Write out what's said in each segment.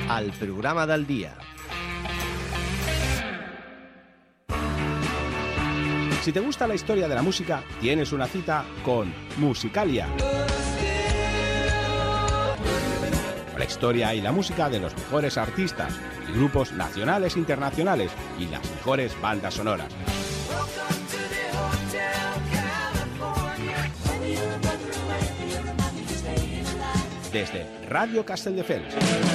al programa del dia. Si te gusta la historia de la música, tienes una cita con Musicalia. La historia y la música de los mejores artistas y grupos nacionales e internacionales y las mejores bandas sonoras. Desde Radio Castelldefels.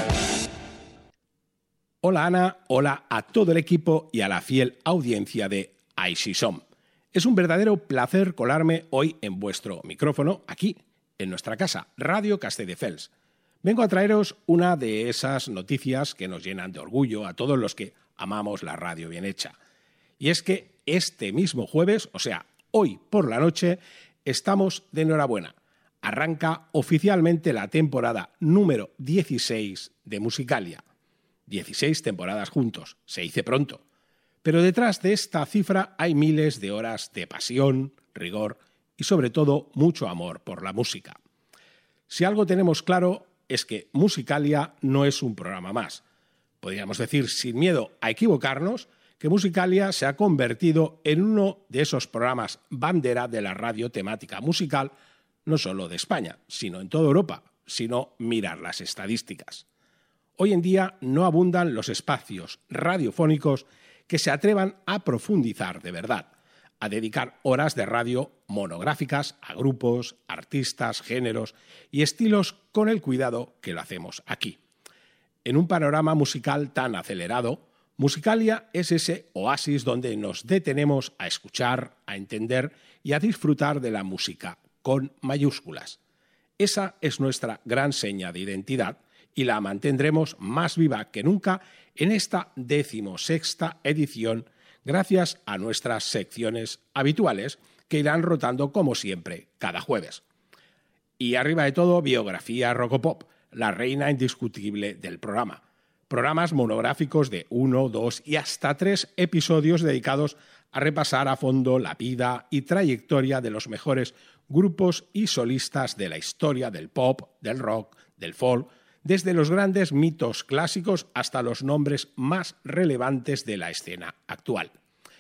Hola Ana, hola a todo el equipo y a la fiel audiencia de Així Som. Es un verdadero placer colarme hoy en vuestro micrófono, aquí, en nuestra casa, Radio Castelldefels. Vengo a traeros una de esas noticias que nos llenan de orgullo a todos los que amamos la radio bien hecha. Y es que este mismo jueves, o sea, hoy por la noche, estamos de enhorabuena. Arranca oficialmente la temporada número 16 de Musicalia. 16 temporadas juntos, se dice pronto. Pero detrás de esta cifra hay miles de horas de pasión, rigor y sobre todo mucho amor por la música. Si algo tenemos claro es que Musicalia no es un programa más. Podríamos decir sin miedo a equivocarnos que Musicalia se ha convertido en uno de esos programas bandera de la radio temática musical, no solo de España, sino en toda Europa, sino mirar las estadísticas. Hoy en día no abundan los espacios radiofónicos que se atrevan a profundizar de verdad, a dedicar horas de radio monográficas a grupos, artistas, géneros y estilos con el cuidado que lo hacemos aquí. En un panorama musical tan acelerado, Musicalia es ese oasis donde nos detenemos a escuchar, a entender y a disfrutar de la música con mayúsculas. Esa es nuestra gran seña de identidad y la mantendremos más viva que nunca en esta 16ª edición gracias a nuestras secciones habituales que irán rotando como siempre cada jueves. Y arriba de todo, biografía Rocopop, la reina indiscutible del programa. Programas monográficos de 1, 2 y hasta 3 episodios dedicados a repasar a fondo la vida y trayectoria de los mejores grupos y solistas de la historia del pop, del rock, del folk, desde los grandes mitos clásicos hasta los nombres más relevantes de la escena actual.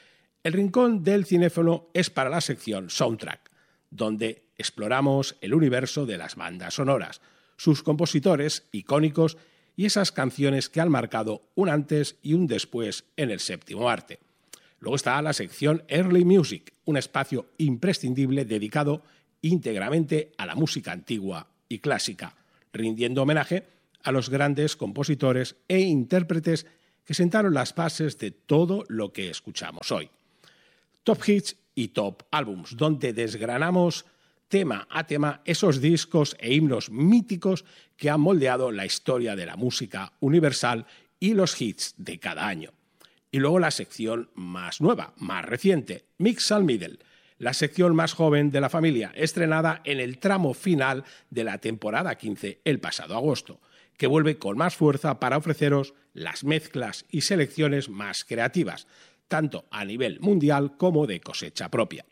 El rincón del cinéfono es para la sección Soundtrack, donde exploramos el universo de las bandas sonoras, sus compositores icónicos y esas canciones que han marcado un antes y un después en el séptimo arte. Luego está la sección Early Music, un espacio imprescindible dedicado íntegramente a la música antigua y clásica, rindiendo homenaje a los grandes compositores e intérpretes que sentaron las bases de todo lo que escuchamos hoy. Top Hits y Top Albums, donde desgranamos tema a tema esos discos e himnos míticos que han moldeado la historia de la música universal y los hits de cada año. Y luego la sección más nueva, más reciente, Mix and Middle, la sección más joven de la familia, estrenada en el tramo final de la temporada 15 el pasado agosto, que vuelve con más fuerza para ofreceros las mezclas y selecciones más creativas, tanto a nivel mundial como de cosecha propia.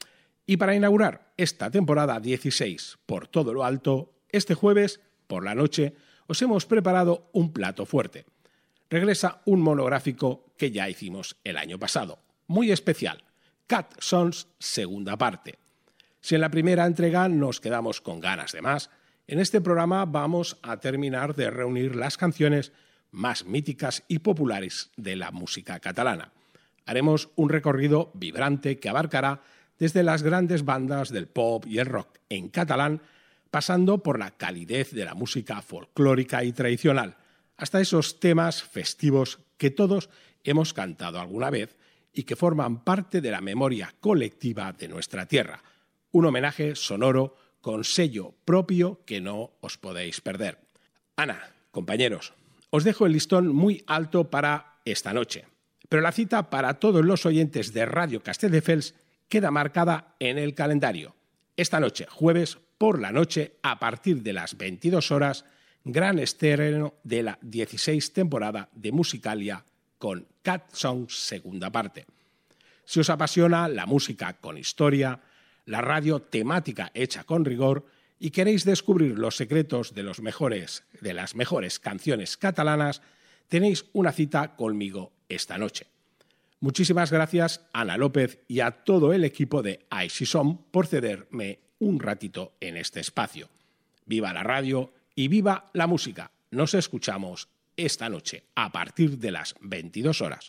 Y para inaugurar esta temporada 16 por todo lo alto, este jueves, por la noche, os hemos preparado un plato fuerte. Regresa un monográfico que ya hicimos el año pasado, muy especial, Cat Songs segunda parte. Si en la primera entrega nos quedamos con ganas de más, en este programa vamos a terminar de reunir las canciones más míticas y populares de la música catalana. Haremos un recorrido vibrante que abarcará desde las grandes bandas del pop y el rock en catalán, pasando por la calidez de la música folclórica y tradicional, hasta esos temas festivos que todos hemos cantado alguna vez y que forman parte de la memoria colectiva de nuestra tierra. Un homenaje sonoro con sello propio que no os podéis perder. Ana, compañeros, os dejo el listón muy alto para esta noche, pero la cita para todos los oyentes de Radio Castelldefels queda marcada en el calendario. Esta noche, jueves por la noche, a partir de las 22 horas, gran estreno de la 16 temporada de Musicalia con Cat Songs segunda parte. Si os apasiona la música con historia, la radio temática hecha con rigor y queréis descubrir los secretos de las mejores canciones catalanas, tenéis una cita conmigo esta noche. Muchísimas gracias a Ana López y a todo el equipo de Així Som por cederme un ratito en este espacio. Viva la radio y viva la música. Nos escuchamos esta noche a partir de las 22 horas.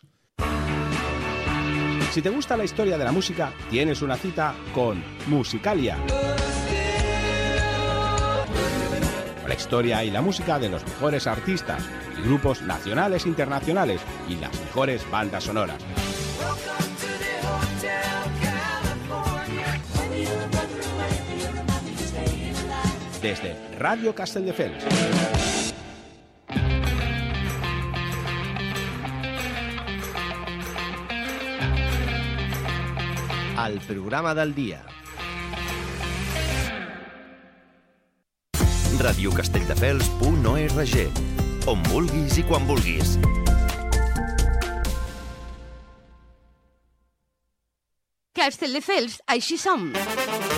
Si te gusta la historia de la música, tienes una cita con Musicalia. La historia y la música de los mejores artistas y grupos nacionales e internacionales y las mejores bandas sonoras. Desde Radio Castelldefels. El programa del dia. radiocastelldefels.org, on vulguis i quan vulguis. Castelldefels, Així Som.